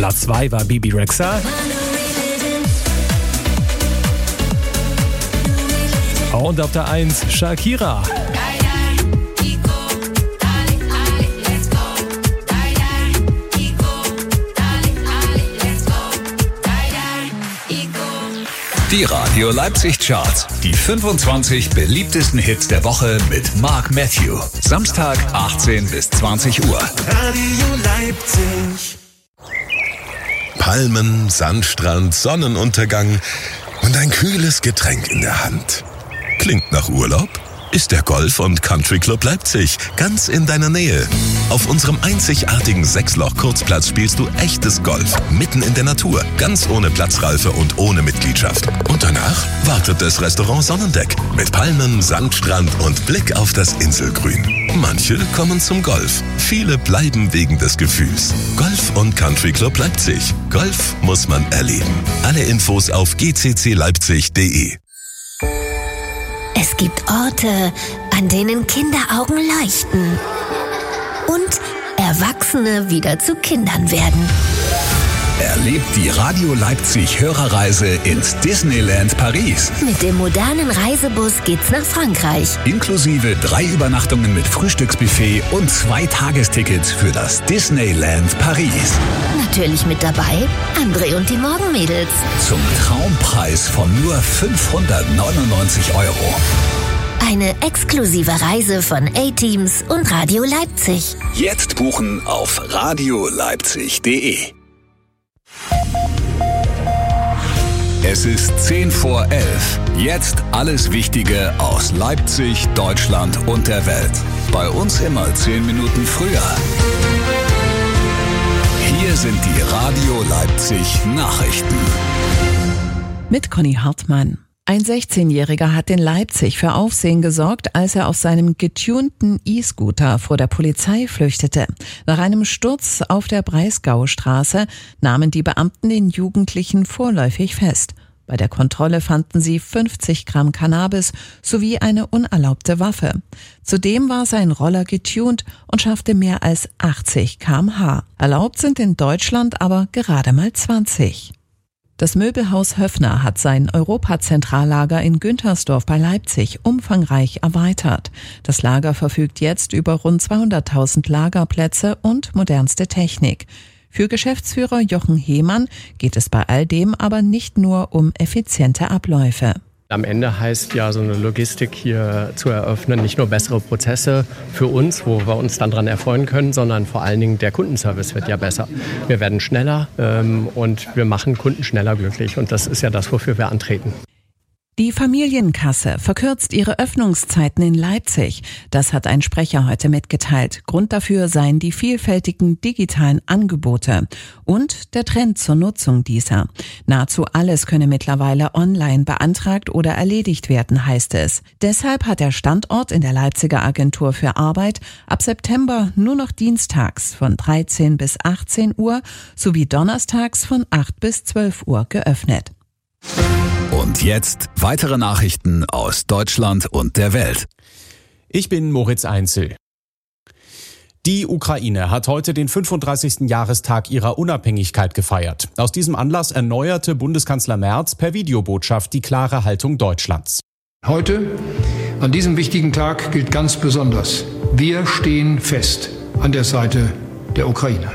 Platz 2 war Bibi Rexha. Und auf der 1 Shakira. Die Radio Leipzig Charts. Die 25 beliebtesten Hits der Woche mit Mark Matthew. Samstag 18 bis 20 Uhr. Radio Leipzig. Palmen, Sandstrand, Sonnenuntergang und ein kühles Getränk in der Hand. Klingt nach Urlaub? Ist der Golf- und Country Club Leipzig ganz in deiner Nähe. Auf unserem einzigartigen 6-Loch-Kurzplatz spielst du echtes Golf, mitten in der Natur, ganz ohne Platzreife und ohne Mitgliedschaft. Und danach wartet das Restaurant Sonnendeck mit Palmen, Sandstrand und Blick auf das Inselgrün. Manche kommen zum Golf, viele bleiben wegen des Gefühls. Golf und Country Club Leipzig. Golf muss man erleben. Alle Infos auf gccleipzig.de. Es gibt Orte, an denen Kinderaugen leuchten und Erwachsene wieder zu Kindern werden. Erlebt die Radio Leipzig Hörerreise ins Disneyland Paris. Mit dem modernen Reisebus geht's nach Frankreich. Inklusive 3 Übernachtungen mit Frühstücksbuffet und 2 Tagestickets für das Disneyland Paris. Natürlich mit dabei André und die Morgenmädels. Zum Traumpreis von nur 599 €. Eine exklusive Reise von A-Teams und Radio Leipzig. Jetzt buchen auf radioleipzig.de. Es ist 10 vor 11. Jetzt alles Wichtige aus Leipzig, Deutschland und der Welt. Bei uns immer 10 Minuten früher. Hier sind die Radio Leipzig Nachrichten. Mit Conny Hartmann. Ein 16-Jähriger hat in Leipzig für Aufsehen gesorgt, als er auf seinem getunten E-Scooter vor der Polizei flüchtete. Nach einem Sturz auf der Breisgaustraße nahmen die Beamten den Jugendlichen vorläufig fest. Bei der Kontrolle fanden sie 50 Gramm Cannabis sowie eine unerlaubte Waffe. Zudem war sein Roller getunt und schaffte mehr als 80 km/h. Erlaubt sind in Deutschland aber gerade mal 20. Das Möbelhaus Höffner hat sein Europazentrallager in Güntersdorf bei Leipzig umfangreich erweitert. Das Lager verfügt jetzt über rund 200.000 Lagerplätze und modernste Technik. Für Geschäftsführer Jochen Hehmann geht es bei all dem aber nicht nur um effiziente Abläufe. Am Ende heißt ja so eine Logistik hier zu eröffnen, nicht nur bessere Prozesse für uns, wo wir uns dann dran erfreuen können, sondern vor allen Dingen der Kundenservice wird ja besser. Wir werden schneller und wir machen Kunden schneller glücklich und das ist ja das, wofür wir antreten. Die Familienkasse verkürzt ihre Öffnungszeiten in Leipzig. Das hat ein Sprecher heute mitgeteilt. Grund dafür seien die vielfältigen digitalen Angebote und der Trend zur Nutzung dieser. Nahezu alles könne mittlerweile online beantragt oder erledigt werden, heißt es. Deshalb hat der Standort in der Leipziger Agentur für Arbeit ab September nur noch dienstags von 13 bis 18 Uhr sowie donnerstags von 8 bis 12 Uhr geöffnet. Und jetzt weitere Nachrichten aus Deutschland und der Welt. Ich bin Moritz Einzel. Die Ukraine hat heute den 35. Jahrestag ihrer Unabhängigkeit gefeiert. Aus diesem Anlass erneuerte Bundeskanzler Merz per Videobotschaft die klare Haltung Deutschlands. Heute, an diesem wichtigen Tag, gilt ganz besonders: Wir stehen fest an der Seite der Ukraine.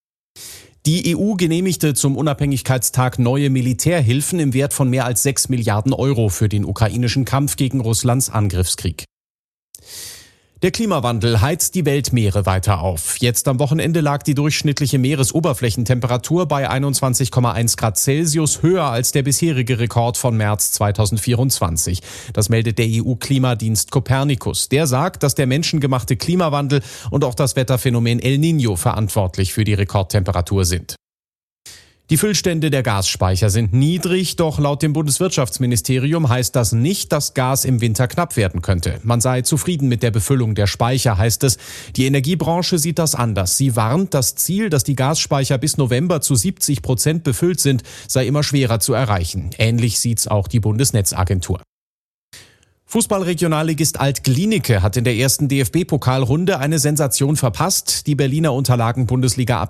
Die EU genehmigte zum Unabhängigkeitstag neue Militärhilfen im Wert von mehr als 6 Milliarden € für den ukrainischen Kampf gegen Russlands Angriffskrieg. Der Klimawandel heizt die Weltmeere weiter auf. Jetzt am Wochenende lag die durchschnittliche Meeresoberflächentemperatur bei 21,1 Grad Celsius, höher als der bisherige Rekord von März 2024. Das meldet der EU-Klimadienst Copernicus. Der sagt, dass der menschengemachte Klimawandel und auch das Wetterphänomen El Niño verantwortlich für die Rekordtemperatur sind. Die Füllstände der Gasspeicher sind niedrig, doch laut dem Bundeswirtschaftsministerium heißt das nicht, dass Gas im Winter knapp werden könnte. Man sei zufrieden mit der Befüllung der Speicher, heißt es. Die Energiebranche sieht das anders. Sie warnt, das Ziel, dass die Gasspeicher bis November zu 70% befüllt sind, sei immer schwerer zu erreichen. Ähnlich sieht's auch die Bundesnetzagentur. Fußballregionalligist Alt-Glienicke hat in der ersten DFB-Pokalrunde eine Sensation verpasst. Die Berliner unterlagen Bundesliga